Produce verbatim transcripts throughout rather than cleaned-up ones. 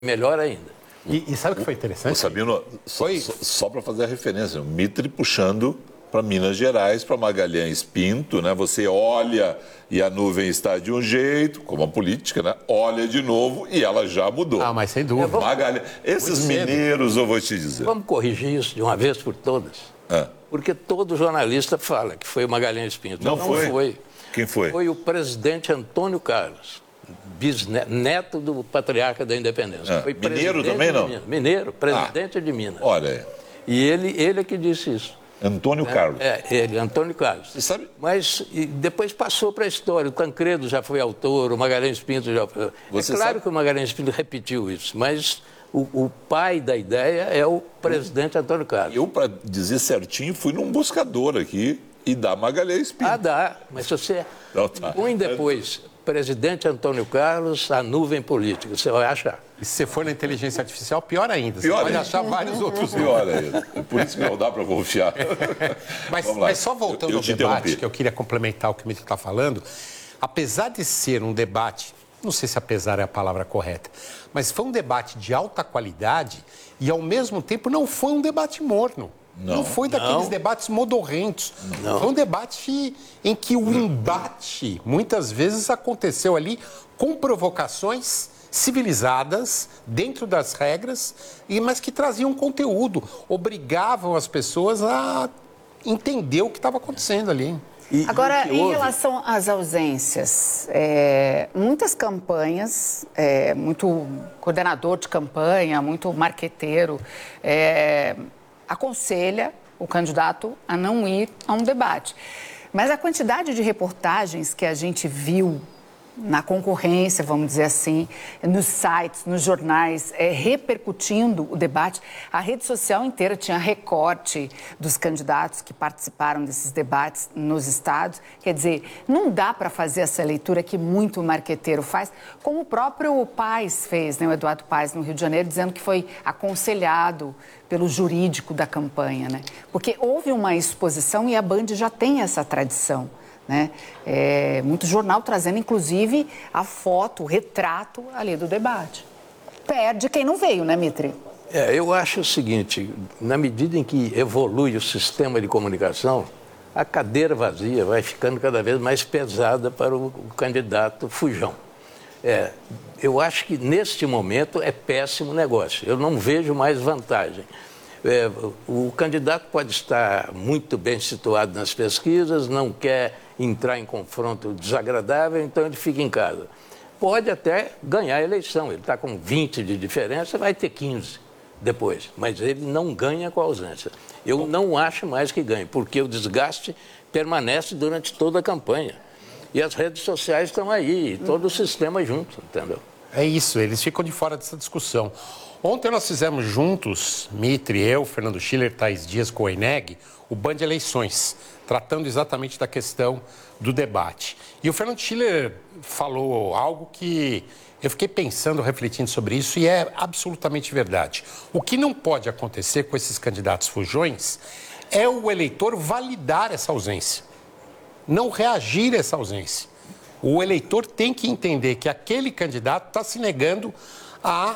melhor ainda. E, e sabe o que foi interessante? O Sabino, só, só, só para fazer a referência, o Mitre puxando para Minas Gerais, para Magalhães Pinto, né? Você olha e a nuvem está de um jeito, como a política, né? Olha de novo e ela já mudou. Ah, mas sem dúvida. Vamos... Magalhães... Esses mineiros, eu vou te dizer. Vamos corrigir isso de uma vez por todas. É. Porque todo jornalista fala que foi o Magalhães Pinto. Não, Não foi. foi. Quem foi? Foi o presidente Antônio Carlos, bisneto, neto do patriarca da Independência. É. Foi Mineiro também, não? Minas. Mineiro, presidente ah. de Minas. Olha aí. E ele, ele é que disse isso. Antônio é, Carlos. É, ele, Antônio Carlos. Você sabe? Mas e depois passou para a história. O Tancredo já foi autor, o Magalhães Pinto já foi. Você é claro sabe? que o Magalhães Pinto repetiu isso, mas o, o pai da ideia é o presidente Antônio Carlos. Eu, para dizer certinho, fui num buscador aqui e dá Magalhães Pinto. Ah, dá. Mas se você Não, tá. põe depois presidente Antônio Carlos, a nuvem política, você vai achar. E se você for na inteligência artificial, pior ainda. Você Pior pode ainda. achar vários outros. Pior ainda. É por isso que não dá para confiar. mas, mas só voltando eu, eu ao debate, interrompi. que eu queria complementar o que o Mitre está falando, apesar de ser um debate, não sei se apesar é a palavra correta, mas foi um debate de alta qualidade e, ao mesmo tempo, não foi um debate morno. Não, não foi daqueles não. debates modorrentos. Não. Foi um debate em que o embate, muitas vezes, aconteceu ali com provocações civilizadas, dentro das regras, mas que traziam conteúdo, obrigavam as pessoas a entender o que estava acontecendo ali. E, Agora, e em houve... relação às ausências, é, muitas campanhas, é, muito coordenador de campanha, muito marqueteiro, é, aconselha o candidato a não ir a um debate. Mas a quantidade de reportagens que a gente viu na concorrência, vamos dizer assim, nos sites, nos jornais, é, repercutindo o debate. A rede social inteira tinha recorte dos candidatos que participaram desses debates nos estados. Quer dizer, não dá para fazer essa leitura que muito marqueteiro faz, como o próprio Paes fez, né, o Eduardo Paes, no Rio de Janeiro, dizendo que foi aconselhado pelo jurídico da campanha, né? Porque houve uma exposição e a Band já tem essa tradição. Né? É, muito jornal trazendo, inclusive, a foto, o retrato ali do debate. Perde quem não veio, né, Mitre? É, eu acho o seguinte, na medida em que evolui o sistema de comunicação, a cadeira vazia vai ficando cada vez mais pesada para o, o candidato fujão. É, eu acho que, neste momento, é péssimo negócio. Eu não vejo mais vantagem. É, o candidato pode estar muito bem situado nas pesquisas, não quer entrar em confronto desagradável, então ele fica em casa. Pode até ganhar a eleição, ele está com vinte de diferença, vai ter quinze depois, mas ele não ganha com a ausência. Eu não acho mais que ganhe, porque o desgaste permanece durante toda a campanha. E as redes sociais estão aí, todo o sistema junto, entendeu? É isso, eles ficam de fora dessa discussão. Ontem nós fizemos juntos, Mitre, eu, Fernando Schiller, Thaís Dias, Coeneg, o Band Eleições, tratando exatamente da questão do debate. E o Fernando Schiller falou algo que eu fiquei pensando, refletindo sobre isso, e é absolutamente verdade. O que não pode acontecer com esses candidatos fujões é o eleitor validar essa ausência, não reagir a essa ausência. O eleitor tem que entender que aquele candidato está se negando a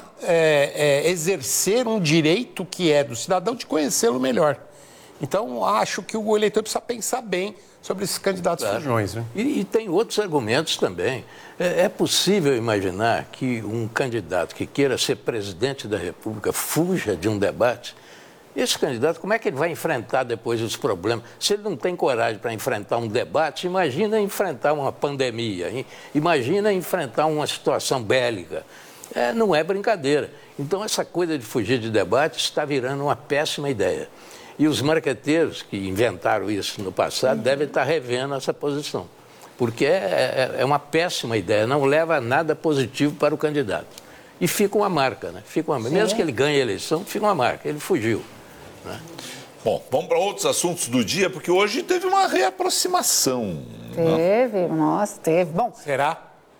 é, é, exercer um direito que é do cidadão de conhecê-lo melhor. Então, acho que o eleitor precisa pensar bem sobre esses candidatos claro. fujões. Né? E, e tem outros argumentos também. É, é possível imaginar que um candidato que queira ser presidente da República fuja de um debate? Esse candidato, como é que ele vai enfrentar depois os problemas? Se ele não tem coragem para enfrentar um debate, imagina enfrentar uma pandemia, hein? Imagina enfrentar uma situação bélica. É, não é brincadeira. Então, essa coisa de fugir de debate está virando uma péssima ideia. E os marqueteiros que inventaram isso no passado devem estar revendo essa posição. Porque é, é, é uma péssima ideia, não leva a nada positivo para o candidato. E fica uma marca, né? Fica uma... Mesmo que ele ganhe a eleição, fica uma marca. Ele fugiu. Né? Bom, vamos para outros assuntos do dia, porque hoje teve uma reaproximação. Teve, né? Nossa, teve. Bom, será?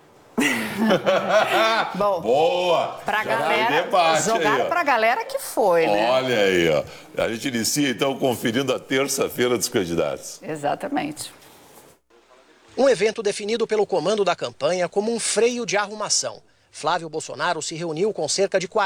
Bom, boa! Pra galera, debate jogaram para a galera que foi, né? Olha aí, ó. A gente inicia, então, conferindo a terça-feira dos candidatos. Exatamente. Um evento definido pelo comando da campanha como um freio de arrumação. Flávio Bolsonaro se reuniu com cerca de